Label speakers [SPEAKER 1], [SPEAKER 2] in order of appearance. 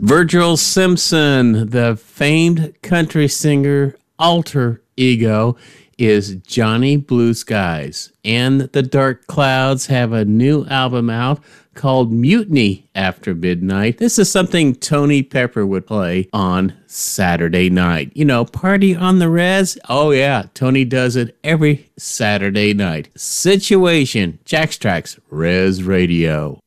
[SPEAKER 1] Virgil Simpson, the famed country singer alter ego, is Johnny Blue Skies. And the Dark Clouds have a new album out called Mutiny After Midnight. This is something Tony Pepper would play on Saturday night. You know, party on the res? Oh yeah, Tony does it every Saturday night. Situation, Jack's Tracks, Res Radio.